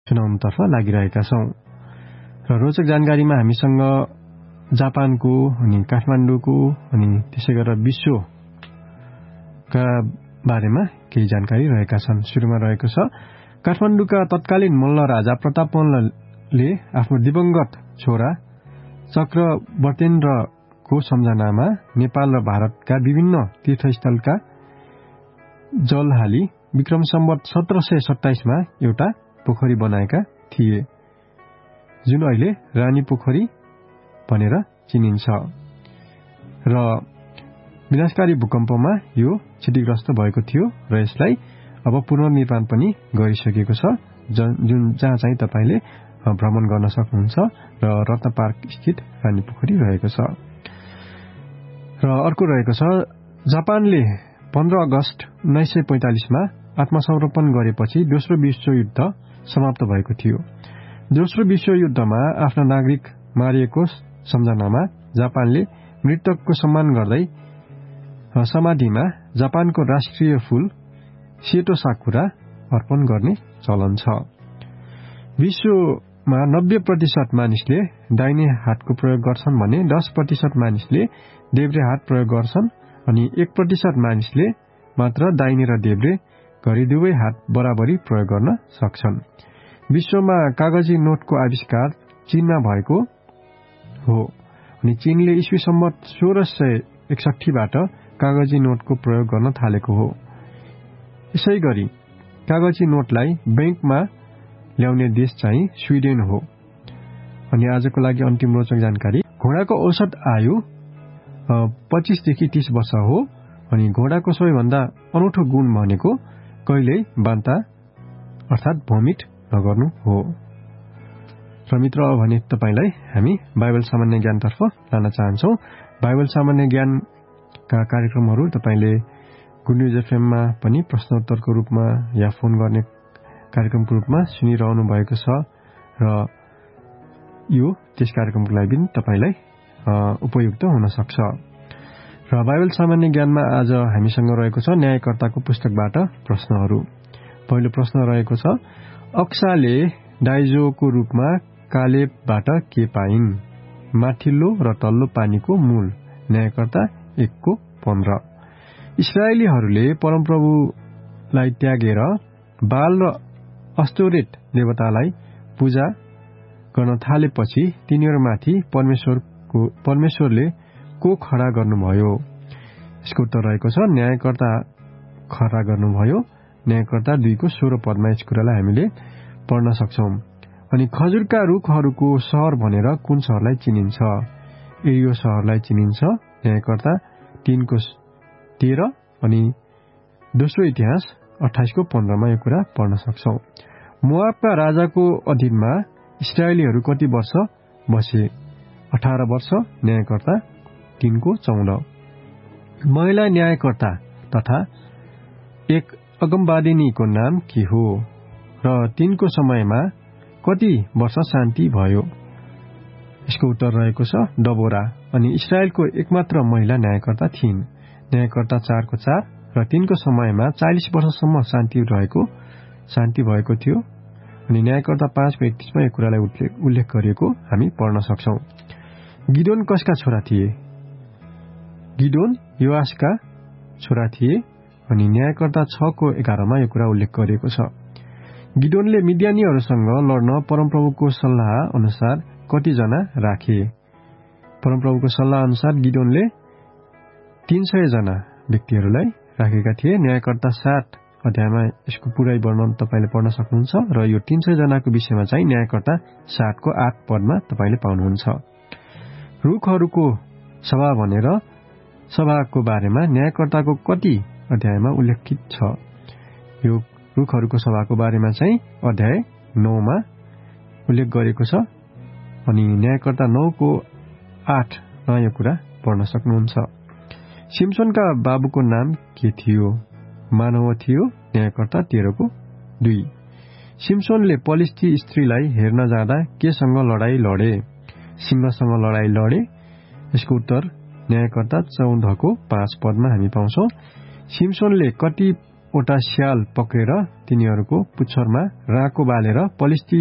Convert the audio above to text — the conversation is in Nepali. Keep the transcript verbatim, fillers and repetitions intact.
सुनाउनुतर्फ लागिरहेका छौं। र रोचक जानकारीमा हामीसँग जापानको अनि काठमाडौँको अनि त्यसै गरेर विश्वका बारेमा केही जानकारी रहेका छन्। सुरुमा रहेको छ काठमाडौँका तत्कालीन मल्ल राजा प्रताप मल्लले आफ्नो दिवंगत छोरा चक्रवर्तेन्द्रको सम्झनामा नेपाल र भारतका विभिन्न तीर्थस्थलका जल हाली विक्रम सम्वत सत्र सय सत्ताइसमा एउटा पोखरी बनाएका थिए, जुन अहिले रानी पोखरी भनेर चिनिन्छ। र विनाशकारी भूकम्पमा यो क्षतिग्रस्त भएको थियो र यसलाई अब पुनर्निर्माण पनि गरिसकेको छ, जुन जहाँ चाहिँ तपाईले भ्रमण गर्न सक्नुहुन्छ र रत्न पार्क स्थित रानी पोखरी रहेको छ। र अर्को रहेको छ जापानले पन्ध्र अगस्त उन्नाइस सय पैंतालिसमा आत्मसमर्पण गरेपछि दोस्रो विश्वयुद्ध समाप्त भएको थियो। दोस्रो विश्वयुद्धमा आफ्ना नागरिक मारिएको सम्झनामा जापानले मृतकको सम्मान गर्दै समाधिमा जापानको राष्ट्रिय फूल सेतो साकुरा अर्पण गर्ने चलन छ। विश्वमा नब्बे प्रतिशत मानिसले दाहिने हातको प्रयोग गर्छन् भने दस प्रतिशत मानिसले देब्रे हात प्रयोग गर्छन् अनि एक प्रतिशत मानिसले मात्र दाहिने र देब्रे गरी दुवै हात बराबरी प्रयोग गर्न सक्छन्। विश्वमा कागजी नोटको आविष्कार चीनमा भएको हो अनि चीनले ईस्वी सम्वत सोह्र सय एकसठीबाट कागजी नोटको प्रयोग गर्न थालेको हो। यसै गरी कागजी नोटलाई बैंकमा ल्याउने देश चाहिँ स्विडेन हो। अनि आजको लागि अन्तिम रोचक जानकारी घोडाको औसत आयु पच्चीसदेखि तीस वर्ष हो अनि घोडाको सबैभन्दा अनौठो गुण भनेको कहिल्यै बान्ता अर्थात भोमिट नगर्नु हो। र मित्र भने तपाईलाई हामी बाइबल सामान्य ज्ञानतर्फ लान चाहन्छौं। बाइबल सामान्य ज्ञानका कार्यक्रमहरू तपाईले गुड न्यूज एफएममा पनि प्रश्नोत्तरको रूपमा या फोन गर्ने कार्यक्रमको रूपमा सुनिरहनु भएको छ र यो त्यस कार्यक्रमको लागि पनि तपाईलाई उपयुक्त हुन सक्छ। र बाइबल सामान्य ज्ञानमा आज हामीसँग रहेको छ न्यायकर्ताको पुस्तकबाट प्रश्नहरू। पहिलो प्रश्न रहेको छ अक्साले दाइजोको रूपमा कालेबबाट के पाइन्? माथिल्लो र तल्लो पानीको मूल। न्यायकर्ता एकको पन्ध्र। इस्राएलीहरूले परमप्रभुलाई त्यागेर बाल र अस्तोरेत देवतालाई पूजा गर्न थालेपछि तिनीहरूमाथि परमेश्वरको परमेश्वरले को खडा गर्नुभयो? यसको उत्तर रहेको छ न्यायकर्ता खडा गर्नुभयो। न्यायकर्ता दुईको सोह्र पदमा यस कुरालाई हामीले पढ्न सक्छौं। अनि खजुरका रुखहरूको शहर भनेर कुन शहरलाई चिनिन्छ? एरियो शहरलाई चिनिन्छ। न्यायकर्ता तीनको तेह्र अनि दोस्रो इतिहास अठाइसको पन्ध्रमा यो कुरा पढ्न सक्छौं। मोआबका राजाको अधीनमा इस्राएलीहरू कति वर्ष बसे? अठार वर्ष। न्यायकर्ता तीनको चौध। महिला न्यायकर्ता तथा एक अगमवादिनीको नाम के हो र तीनको समयमा कति वर्ष शान्ति भयो? यसको उत्तर रहेको छ डबोरा। अनि इस्राएलको एकमात्र महिला न्यायकर्ता थिइन्। न्यायकर्ता चारको चार र तीनको समयमा चालीस वर्षसम्म शान्ति रहेको शान्ति भएको थियो। अनि न्यायकर्ता पाँचको एकतीसमा यो कुरालाई उल्लेख गरिएको हामी पढ्न सक्छौं। गिदोन कसका छोरा थिए? गिदोन योआसका छोरा थिए। अनि न्यायकर्ता छको एघारमा यो कुरा उल्लेख गरिएको छ। गिदोनले मिद्यानीहरूसँग लड्न परमप्रभुको सल्लाह अनुसार कतिजना राखे? परमप्रभुको सल्लाह अनुसार गिदोनले तीन सय जना व्यक्तिहरूलाई राखेका थिए। न्यायकर्ता सात अध्यायमा यसको पुरै वर्णन तपाईले पढ्न सक्नुहुन्छ र यो तीन सय जनाको विषयमा चाहिँ न्यायकर्ता सातको आठ पदमा तपाईले पाउनुहुन्छ। रुखहरूको सभा भनेर सभाको बारेमा न्यायकर्ताको कति अध्यायमा उल्लेखित छ? यो रुखहरूको सभाको बारेमा चाहिँ अध्याय नौमा उल्लेख गरेको छ। अनि न्यायकर्ता नौको आठमा यो कुरा पढ्न सक्नुहुन्छ। सिम्सोनका बाबुको नाम के थियो? मानव थियो। न्यायकर्ता तेह्रको दुई। सिम्सोनले पलिस्ती स्त्रीलाई हेर्न जाँदा केसँग लडाई लडे? सिंहसँग लडाई लडे। यसको उत्तर न्यायकर्ता चौधको पाँच पदमा हामी पाउँछौं। सिम्सोनले कति वटा स्याल पक्रेर तिनीहरूको पुच्छरमा राँको बालेर पलिस्टी